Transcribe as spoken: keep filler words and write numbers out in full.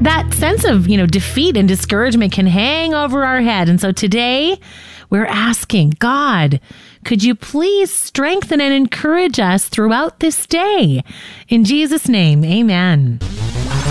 that sense of, you know, defeat and discouragement can hang over our head. And so today we're asking, God, could you please strengthen and encourage us throughout this day? In Jesus' name, amen.